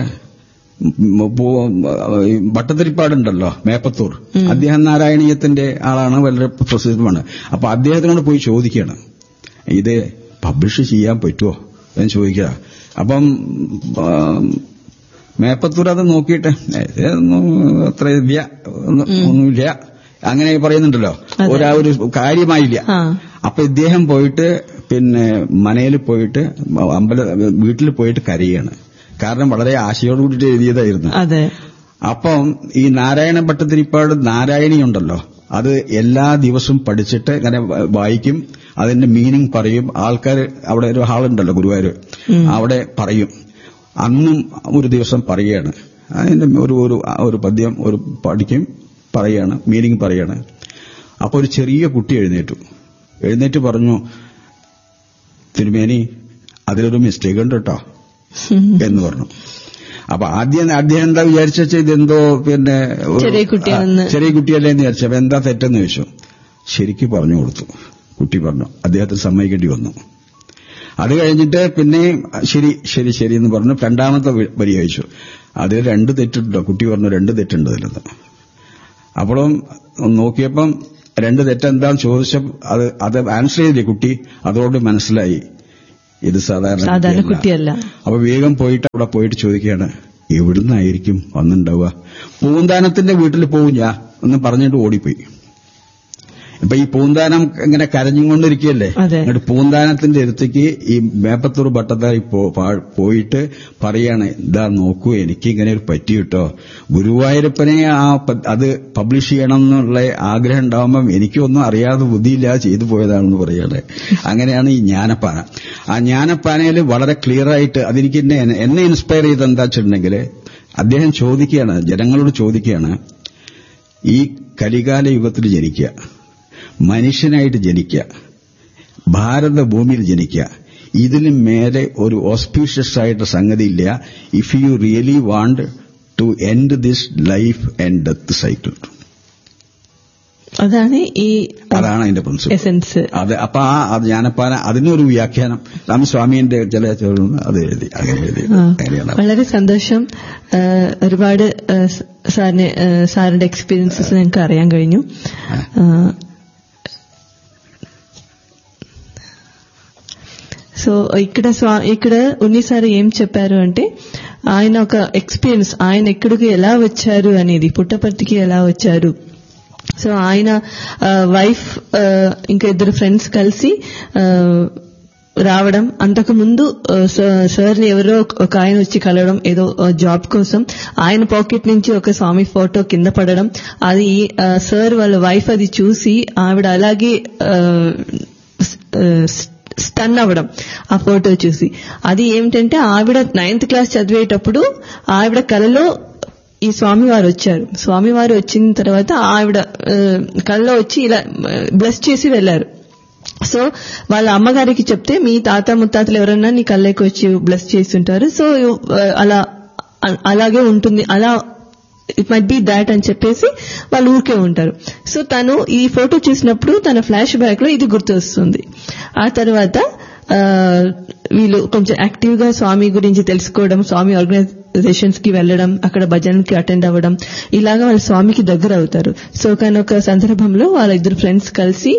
ഭട്ടതിരിപ്പാടുണ്ടല്ലോ മേപ്പത്തൂർ, അദ്ദേഹം നാരായണീയത്തിന്റെ ആളാണ്, വളരെ പ്രസിദ്ധമാണ്. അപ്പൊ അദ്ദേഹത്തിനോട് പോയി ചോദിക്കുകയാണ്, ഇത് പബ്ലിഷ് ചെയ്യാൻ പറ്റുമോ എന്ന് ചോദിക്കുക. അപ്പം മേപ്പത്തൂർ അത് നോക്കിയിട്ട് അത്ര ഇല്ല, ഒന്നുമില്ല അങ്ങനെ പറയുന്നുണ്ടല്ലോ, ഒരാ ഒരു കാര്യമായില്ല. അപ്പൊ ഇദ്ദേഹം പോയിട്ട് പിന്നെ മനയിൽ പോയിട്ട് അമ്പല വീട്ടിൽ പോയിട്ട് കരയാണ്. കാരണം വളരെ ആശയോട് കൂടിയിട്ട് എഴുതിയതായിരുന്നു. അപ്പം ഈ നാരായണ ഭട്ടതിരിപ്പാട് നാരായണിയുണ്ടല്ലോ, അത് എല്ലാ ദിവസവും പഠിച്ചിട്ട് ഇങ്ങനെ വായിക്കും, അതിന്റെ മീനിങ് പറയും. ആൾക്കാർ അവിടെ ഒരു ഹാളുണ്ടല്ലോ ഗുരുവായൂർ, അവിടെ പറയും. അന്നും ഒരു ദിവസം പറയുകയാണ്, അതിന്റെ ഒരു ഒരു പദ്യം ഒരു പഠിക്കും, പറയാണ്, മീനിങ് പറയാണ്. അപ്പൊ ഒരു ചെറിയ കുട്ടി എഴുന്നേറ്റു എഴുന്നേറ്റ് പറഞ്ഞു, തിരുമേനി അതിലൊരു മിസ്റ്റേക്ക് ഉണ്ട് കേട്ടോ എന്ന് പറഞ്ഞു. അപ്പൊ ആദ്യം അദ്ദേഹം എന്താ വിചാരിച്ച ഇതെന്തോ പിന്നെ ചെറിയ കുട്ടിയല്ലേ എന്ന് വിചാരിച്ചു. അപ്പൊ എന്താ തെറ്റെന്ന് ചോദിച്ചു. ശരിക്കും പറഞ്ഞു കൊടുത്തു. കുട്ടി പറഞ്ഞു, അദ്ദേഹത്തിന് സമ്മതിക്കേണ്ടി വന്നു. അത് കഴിഞ്ഞിട്ട് പിന്നെ ശരി ശരി ശരി എന്ന് പറഞ്ഞു രണ്ടാമത്തെ വരി അയച്ചു. അതിൽ രണ്ട് തെറ്റുണ്ടോ? കുട്ടി പറഞ്ഞു രണ്ട് തെറ്റുണ്ട് അതിലെന്ന്. അപ്പോഴും നോക്കിയപ്പം രണ്ട് തെറ്റെന്താന്ന് ചോദിച്ചപ്പോൾ അത് അത് ആൻസർ ചെയ്തില്ലേ കുട്ടി. അതോട് മനസ്സിലായി ഇത് സാധാരണ കുട്ടിയല്ല. അപ്പൊ വേഗം പോയിട്ട് അവിടെ പോയിട്ട് ചോദിക്കുകയാണ്, എവിടുന്നായിരിക്കും വന്നിട്ടുണ്ടാവുക? പൂന്താനത്തിന്റെ വീട്ടിൽ പോവും ഞാൻ എന്ന് പറഞ്ഞിട്ട് ഓടിപ്പോയി. ഇപ്പൊ ഈ പൂന്താനം ഇങ്ങനെ കരഞ്ഞുകൊണ്ടിരിക്കുകയല്ലേ, എന്നിട്ട് പൂന്താനത്തിന്റെ അടുത്തേക്ക് ഈ മേപ്പത്തൂർ ഭട്ടത്താരി പോയിട്ട് പറയാണ്, ഇതാ നോക്കൂ എനിക്ക് ഇങ്ങനെ ഒരു പറ്റി കിട്ടോ, ഗുരുവായൂരപ്പനെ ആ അത് പബ്ലിഷ് ചെയ്യണം എന്നുള്ള ആഗ്രഹം ഉണ്ടാവുമ്പം എനിക്കൊന്നും അറിയാതെ ബുദ്ധിയില്ലാതെ ചെയ്തു പോയതാണെന്ന് പറയാണ്. അങ്ങനെയാണ് ഈ ജ്ഞാനപ്പാന. ആ ജ്ഞാനപ്പാനയിൽ വളരെ ക്ലിയർ ആയിട്ട് അതെനിക്ക് എന്നെ എന്നെ ഇൻസ്പയർ ചെയ്ത് എന്താ വെച്ചിട്ടുണ്ടെങ്കിൽ, അദ്ദേഹം ചോദിക്കുകയാണ്, ജനങ്ങളോട് ചോദിക്കുകയാണ്, ഈ കലികാല യുഗത്തിൽ ജനിക്കുക, മനുഷ്യനായിട്ട് ജനിക്കുക, ഭാരതഭൂമിയിൽ ജനിക്കുക, ഇതിലും മേലെ ഒരു ഓസ്പീഷ്യസ് ആയിട്ട് സംഗതിയില്ല. If you really want to end this life and death cycle. അതാണ് ഈ അതാണ് അതിന്റെ പ്രിൻസിപ്പിൾ. അത് അപ്പൊ ആ ജ്ഞാനപ്പാന അതിനൊരു വ്യാഖ്യാനം രാമസ്വാമിന്റെ ചില അത് എഴുതി അങ്ങനെ എഴുതി. വളരെ സന്തോഷം. ഒരുപാട് സാറിന് സാറിന്റെ എക്സ്പീരിയൻസസ് ഞങ്ങൾക്ക് അറിയാൻ കഴിഞ്ഞു. సో ఇక్కడ ఇక్కడ ఉన్ని సార్ ఏం చెప్పారు అంటే, ఆయన ఒక ఎక్స్పీరియన్స్, ఆయన ఎక్కడికి ఎలా వచ్చారు అనేది, పుట్టపర్తికి ఎలా వచ్చారు. సో ఆయన వైఫ్ ఇంకా ఇద్దరు ఫ్రెండ్స్ కలిసి రావడం, అంతకు ముందు సార్ ని ఎవరో ఒక ఆయన వచ్చి కలవడం ఏదో జాబ్ కోసం, ఆయన పాకెట్ నుంచి ఒక స్వామి ఫోటో కింద పడడం, అది సార్ వాళ్ళ వైఫ్ అది చూసి ఆవిడ అలాగే స్టన్ అవ్వడం ఆ ఫోటో చూసి. అది ఏమిటంటే ఆవిడ నైన్త్ క్లాస్ చదివేటప్పుడు ఆవిడ కలలో ఈ స్వామివారు వచ్చారు. స్వామివారు వచ్చిన తర్వాత ఆవిడ కలలో వచ్చి ఇలా బ్లెస్ చేసి వెళ్లారు. సో వాళ్ళ అమ్మగారికి చెప్తే, మీ తాత ముత్తాతలు ఎవరన్నా నీ కళ్ళకి వచ్చి బ్లెస్ చేసి ఉంటారు, సో అలా అలాగే ఉంటుంది, అలా ఇట్ మైట్ బి దాట్ అని చెప్పేసి వాళ్ళు ఊరికే ఉంటారు. సో తను ఈ ఫోటో చూసినప్పుడు తన ఫ్లాష్ బ్యాక్ లో ఇది గుర్తు వస్తుంది. ఆ తర్వాత వీళ్ళు కొంచెం యాక్టివ్ గా స్వామి గురించి తెలుసుకోవడం, స్వామి ఆర్గనైజేషన్స్ కి వెళ్లడం, అక్కడ భజనకి అటెండ్ అవ్వడం, ఇలాగా వాళ్ళ స్వామికి దగ్గర అవుతారు. సో కానీ ఒక సందర్భంలో వాళ్ళ ఇద్దరు ఫ్రెండ్స్ కలిసి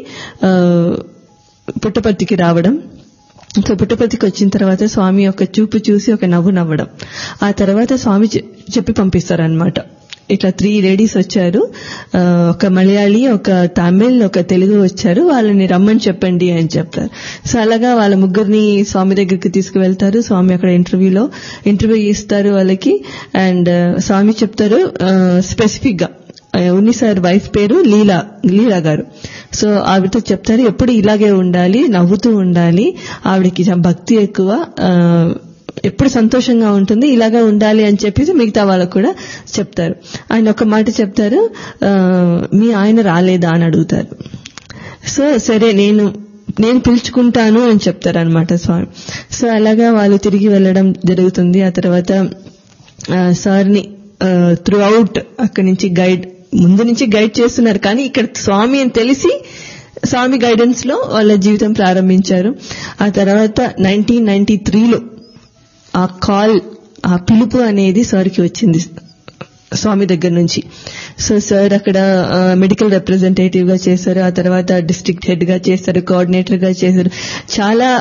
పుట్టపర్తికి రావడం. సో పుట్టపర్తికి వచ్చిన తర్వాత స్వామి ఒక చూపు చూసి ఒక నవ్వు నవ్వడం, ఆ తర్వాత స్వామి చెప్పి పంపిస్తారనమాట. ఇట్లా త్రీ లేడీస్ వచ్చారు, ఒక మలయాళీ, ఒక తమిళ్, ఒక తెలుగు వచ్చారు, వాళ్ళని రమ్మని చెప్పండి అని చెప్తారు. సో అలాగా వాళ్ళ ముగ్గురిని స్వామి దగ్గరికి తీసుకువెళ్తారు. స్వామి అక్కడ ఇంటర్వ్యూలో ఇంటర్వ్యూ ఇస్తారు వాళ్ళకి. అండ్ స్వామి చెప్తారు స్పెసిఫిక్ గా, ఉన్ని సార్ వైఫ్ పేరు లీలా లీలా గారు. సో ఆవిడతో చెప్తారు, ఎప్పుడు ఇలాగే ఉండాలి, నవ్వుతూ ఉండాలి, ఆవిడకి భక్తి ఎక్కువ, ఎప్పుడు సంతోషంగా ఉంటుంది, ఇలాగా ఉండాలి అని చెప్పేసి మిగతా వాళ్ళకు కూడా చెప్తారు. ఆయన ఒక మాట చెప్తారు, మీ ఆయన రాలేదా అని అడుగుతారు. సో సరే నేను నేను పిలుచుకుంటాను అని చెప్తారు అనమాట స్వామి. సో అలాగా వాళ్ళు తిరిగి వెళ్లడం జరుగుతుంది. ఆ తర్వాత సార్ని త్రూ అవుట్ అక్కడి నుంచి గైడ్, ముందు నుంచి గైడ్ చేస్తున్నారు, కానీ ఇక్కడ స్వామి అని తెలిసి స్వామి గైడెన్స్ లో వాళ్ళ జీవితం ప్రారంభించారు. ఆ తర్వాత నైన్టీన్ నైన్టీ త్రీలో ఆ కాల్, ఆ పిలుపు అనేది సార్కి వచ్చింది స్వామి దగ్గర నుంచి. సో సార్ అక్కడ మెడికల్ రిప్రజెంటేటివ్ గా చేశారు, ఆ తర్వాత డిస్ట్రిక్ట్ హెడ్ గా చేశారు, కోఆర్డినేటర్ గా చేశారు. చాలా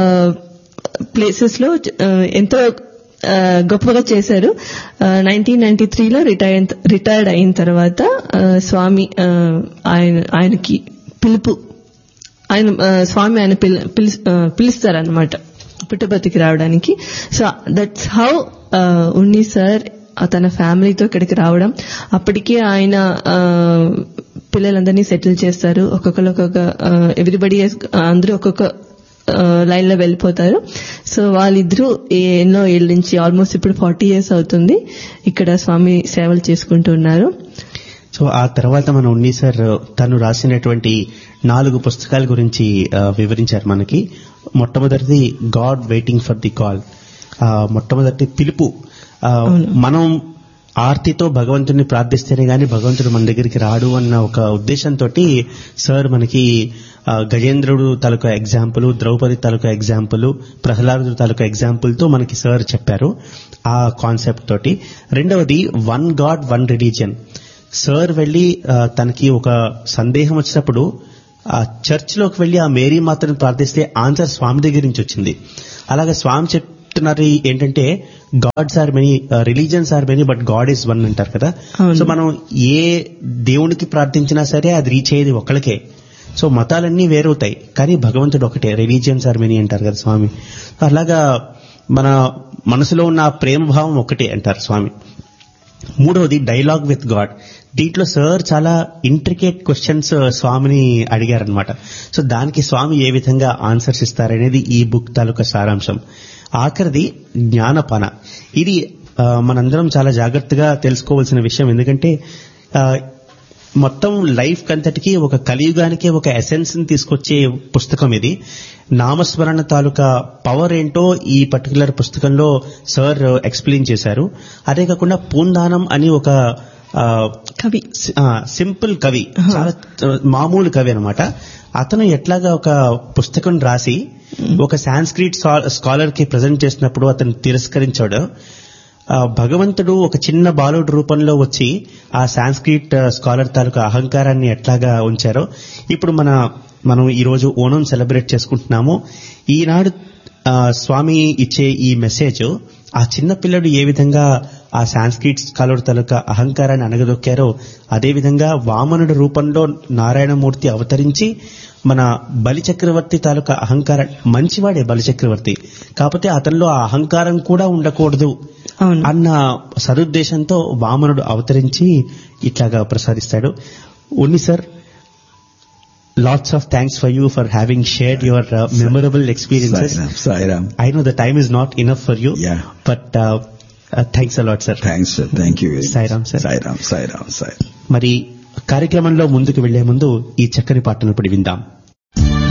ప్లేసెస్ లో ఎంతో గొప్పగా చేశారు. నైన్టీన్ నైన్టీ త్రీలో రిటైర్ రిటైర్డ్ అయిన తర్వాత స్వామి ఆయన ఆయనకి పిలుపు, ఆయన స్వామి ఆయన పిలుస్తారనమాట పుట్టపర్తికి రావడానికి. So that's how Unni sir తన ఫ్యామిలీతో ఇక్కడికి రావడం. అప్పటికే ఆయన పిల్లలందరినీ సెటిల్ చేస్తారు. ఒక్కొక్కరు ఒక్కొక్క ఎవ్రీబడి అందరూ ఒక్కొక్క లైన్ లో వెళ్ళిపోతారు. సో వాళ్ళిద్దరూ ఎన్నో ఏళ్ళ నుంచి, ఆల్మోస్ట్ ఇప్పుడు ఫార్టీ ఇయర్స్ అవుతుంది, ఇక్కడ స్వామి సేవలు చేసుకుంటూ ఉన్నారు. సో ఆ తర్వాత మన ఉన్ని సార్ తను రాసినటువంటి నాలుగు పుస్తకాల గురించి వివరించారు మనకి. మొట్టమొదటిది God waiting for the call, మొట్టమొదటి పిలుపు. మనం ఆర్తితో భగవంతుడిని ప్రార్థిస్తేనే గాని భగవంతుడు మన దగ్గరికి రాడు అన్న ఒక ఉద్దేశంతో సార్ మనకి గజేంద్రుడు తాలూకా ఎగ్జాంపుల్, ద్రౌపది తాలూకా ఎగ్జాంపుల్, ప్రహ్లాదుడు తాలూకా ఎగ్జాంపుల్ తో మనకి సార్ చెప్పారు ఆ కాన్సెప్ట్ తోటి. రెండవది one God one religion. Sir వెళ్లి తనకి ఒక సందేహం వచ్చినప్పుడు ఆ చర్చ్ లోకి వెళ్లి ఆ మేరీ మాతను ప్రార్థిస్తే ఆన్సర్ స్వామి దగ్గర నుంచి వచ్చింది. అలాగే స్వామి చెప్తున్నారు ఏంటంటే gods are many, religions are many, but God is one అంటారు కదా. సో మనం ఏ దేవునికి ప్రార్థించినా సరే అది రీచ్ అయ్యేది ఒకళ్ళకే. సో మతాలన్నీ వేరవుతాయి కానీ భగవంతుడు ఒకటే, రిలీజియన్స్ ఆర్ మెనీ అంటారు కదా స్వామి. అలాగా మన మనసులో ఉన్న ప్రేమ భావం ఒకటే అంటారు స్వామి. మూడవది డైలాగ్ విత్ గాడ్. దీంట్లో సార్ చాలా ఇంట్రికేట్ క్వశ్చన్స్ స్వామిని అడిగారనమాట. సో దానికి స్వామి ఏ విధంగా ఆన్సర్స్ ఇస్తారనేది ఈ బుక్ తాలూకా సారాంశం. ఆఖరిది జ్ఞానపాన. ఇది మనందరం చాలా జాగ్రత్తగా తెలుసుకోవాల్సిన విషయం. ఎందుకంటే మొత్తం లైఫ్ కంతటికి ఒక కలియుగానికి ఒక ఎసెన్స్ ని తీసుకొచ్చే పుస్తకం ఇది. నామస్మరణ తాలూకా పవర్ ఏంటో ఈ పర్టికులర్ పుస్తకంలో సార్ ఎక్స్ప్లెయిన్ చేశారు. అదే కాకుండా పూందానం అని ఒక కవి, సింపుల్ కవి, చాలా మామూలు కవి అనమాట. అతను ఎట్లాగా ఒక పుస్తకం రాసి ఒక సాంస్క్రిట్ స్కాలర్ కి ప్రజెంట్ చేసినప్పుడు అతను తిరస్కరించాడు. భగవంతుడు ఒక చిన్న బాలుడు రూపంలో వచ్చి ఆ సాంస్క్రిట్ స్కాలర్ తాలూకా అహంకారాన్ని ఎట్లాగా ఉంచారో ఇప్పుడు మన మనం ఈ రోజు ఓణం సెలబ్రేట్ చేసుకుంటున్నాము. ఈనాడు స్వామి ఇచ్చే ఈ మెసేజ్ ఆ చిన్న పిల్లడు ఏ విధంగా ఆ సాంస్క్రిట్ స్కాలర్ తాలూకా అహంకారాన్ని అణగదొక్కారో అదేవిధంగా వామనుడి రూపంలో నారాయణమూర్తి అవతరించి మన బలిచక్రవర్తి తాలూకా అహంకారం, మంచివాడే బలిచక్రవర్తి, కాకపోతే అతనిలో ఆ అహంకారం కూడా ఉండకూడదు అన్న సదుద్దేశంతో వామనుడు అవతరించి ఇట్లాగా ప్రసాదిస్తాడు. ఉన్ని sir, lots of thanks for you for having shared your uh, memorable experiences. Sairam, Sairam. I know the time is not enough for you. Yeah. But uh, uh, thanks a lot, sir. Thanks, sir. Thank you very much. Sairam, sir. Sairam, Sairam, Sairam. మరి కార్యక్రమంలో ముందుకు వెళ్లే ముందు ఈ చక్కని పాటను ఇప్పుడు విందాం.